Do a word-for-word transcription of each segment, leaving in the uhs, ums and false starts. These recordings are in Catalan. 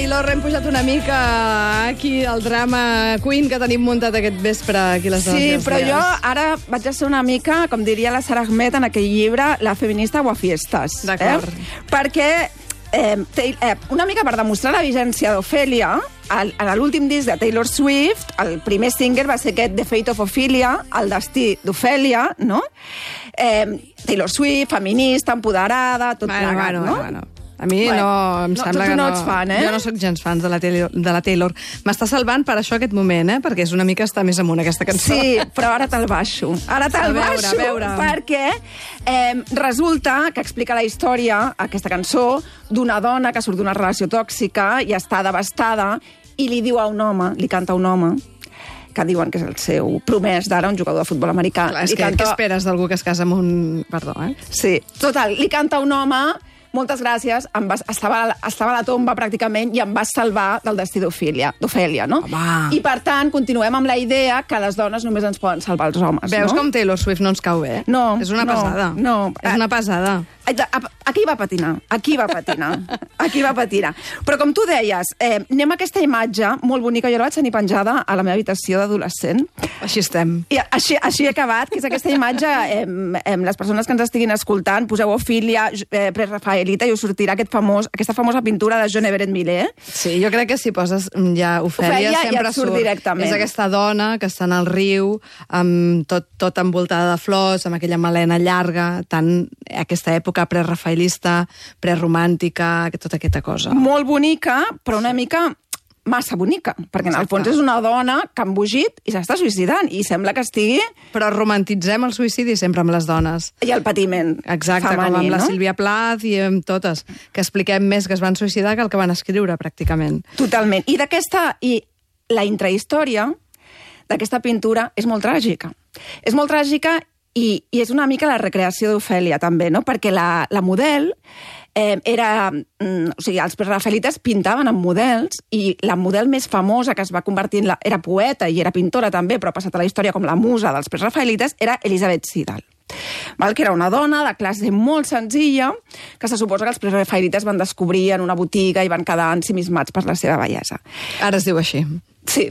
Taylor, hem pujat una mica aquí al drama Queen que tenim muntat aquest vespre aquí a les dones. Sí, però jo ara vaig a ser una mica, com diria la Sara Ahmed en aquell llibre, la feminista guafiestas. D'acord. Eh? Perquè eh, eh, una mica per demostrar la vigència d'Ophelia, en l'últim disc de Taylor Swift, el primer single va ser aquest The Fate of Ophelia, el destí d'Ophelia, no? Eh, Taylor Swift, feminista, empoderada, tot bueno, plegat, bueno, no? Bueno, bueno. A mi Bueno, no, em no, sembla tu que no no... ets fan, eh? Jo no soc gens fan de la, Taylor, de la Taylor. M'està salvant per això aquest moment, eh? Perquè és una mica estar més amunt, aquesta cançó. Sí, però ara te'l baixo. Ara te'l baixo, a veure. perquè eh, resulta que explica la història, aquesta cançó, d'una dona que surt d'una relació tòxica i està devastada i li diu a un home, li canta a un home, que diuen que és el seu promès d'ara, un jugador de futbol americà. Clar, és li que, canta... què esperes d'algú que es casa amb un... Perdó, eh? Sí, total, li canta a un home, moltes gràcies, em vas, estava, estava a la tomba pràcticament i em vas salvar del destí d'Ofèlia, d'Ofèlia, no? Home. I per tant, continuem amb la idea que les dones només ens poden salvar els homes, Veus no? com Taylor Swift no ens cau bé? No, És una no, pesada. no. És una pesada. Aquí va patinar, aquí va patinar, aquí va patinar. Però com tu deies, eh, anem a aquesta imatge molt bonica, jo la vaig tenir penjada a la meva habitació d'adolescent. Així estem. I així, així he acabat, que és aquesta imatge, eh, eh, les persones que ens estiguin escoltant, poseu Ophelia, eh, prerafaelita, i us sortirà aquest famós, aquesta famosa pintura de John Everett Miller. Sí, jo crec que si poses ja Ofèlia, Ofèlia sempre ja et surt directament. És aquesta dona que està en el riu, amb tot, tot envoltada de flors, amb aquella melena llarga, tan aquesta època prerafaelista, preromàntica, tota aquesta cosa. Molt bonica, però una mica massa bonica, perquè en el fons és una dona que ha embogit i s'està suïcidant, i sembla que estigui... Però romantitzem el suïcidi sempre amb les dones. I el patiment Exacte, femení, com amb la no? Sílvia Plath i amb totes, que expliquem més que es van suïcidar que el que van escriure, pràcticament. Totalment. I d'aquesta... I la intrahistòria d'aquesta pintura és molt tràgica. És molt tràgica i, i és una mica la recreació d'Ofèlia, també, no? Perquè la, la model... Eh, era, mm, o sigui, els prerafaelites pintaven amb models i la model més famosa que es va convertir en la, era poeta i era pintora també, però ha passat a la història com la musa dels prerafaelites, era Elisabeth Siddal. Val? Que era una dona de classe molt senzilla que se suposa que els prerafaelites van descobrir en una botiga i van quedar ensimismats per la seva bellesa. Ara es diu així. Sí.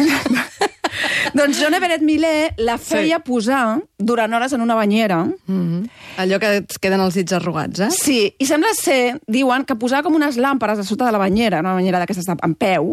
Doncs John Everett Miller la feia sí. posar durant hores en una banyera. Mm-hmm. Allò que es queden els dits arrugats, eh? Sí, i sembla ser, diuen, que posava com unes làmperes a sota de la banyera, una banyera d'aquestes en peu,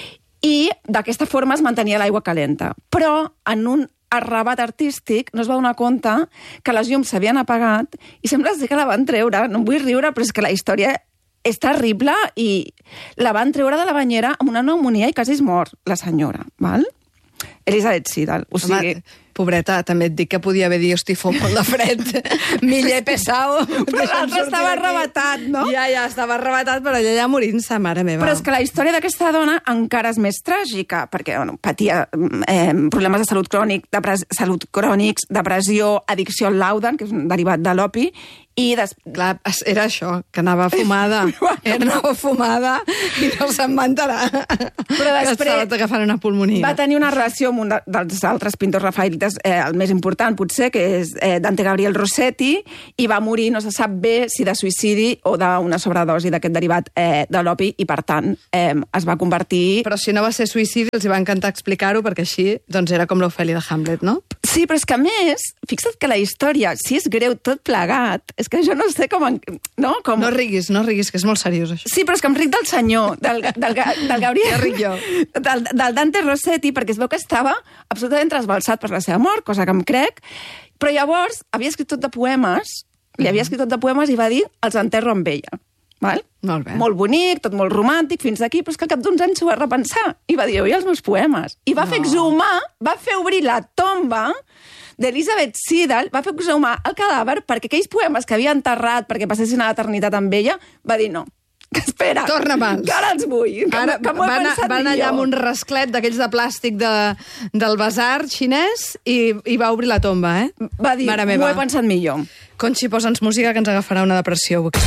i d'aquesta forma es mantenia l'aigua calenta. Però en un arrabat artístic no es va donar compte que les llums s'havien apagat i sembla ser que la van treure. No em vull riure, però és que la història és terrible i la van treure de la banyera amb una pneumonia i quasi es mor, la senyora, val? Elisabeth Siddal, o sigui... Home, pobreta, també et dic que podia haver dit, hosti, fot molt de fred, Miller pesau. Però l'altre estava arrebatat, no? Ja, ja, estava arrebatat, però ella ja morint-se, mare meva. Però és que la història d'aquesta dona encara és més tràgica, perquè bueno, patia eh, problemes de salut crònic, depres salut crònics, depressió, addicció al laudan, que és un derivat de l'opi, i des... Clar, era això, que anava fumada. Era anava fumada i no se'n va enterar. Però després... Que estava agafant una pulmonia. Va tenir una relació amb un de, dels altres pintors rafaelites, eh, el més important, potser, que és eh, Dante Gabriel Rossetti, i va morir, no se sap bé, si de suïcidi o d'una sobredosi d'aquest derivat eh, de l'opi, i per tant eh, es va convertir... Però si no va ser suïcidi, els va encantar explicar-ho, perquè així doncs era com l'Ofèlia de Hamlet, no? Sí, però és que a més, fixa't que la història, si és greu tot plegat, és que jo no sé com... En... No, com... no riguis, no riguis, que és molt seriós, això. Sí, però és que em ric del senyor, del, del, del Gabriel... Ja ric jo. Del, del Dante Rossetti, perquè es veu que estava absolutament trasbalsat per la seva mort, cosa que em crec, però llavors havia escrit tot de poemes, li havia escrit tot de poemes i va dir els enterro amb ella. Val? Molt bé. Molt bonic, tot molt romàntic, fins aquí, però és que al cap d'uns anys s'ho va repensar i va dir, oi, els meus poemes. I va no. fer exhumar, va fer obrir la tomba d'Elisabeth Siddal, va fer exhumar el cadàver perquè aquells poemes que havia enterrat perquè passessin a l'eternitat amb ella, va dir no. Que espera, torna'ls. Que ara els vull. Que, ara, que m'ho he van, pensat van allà amb un rasclet d'aquells de plàstic de, del basar xinès i, i va obrir la tomba, eh? Va dir, m'ho he pensat millor. Conxi, posa'ns música que ens agafarà una depressió.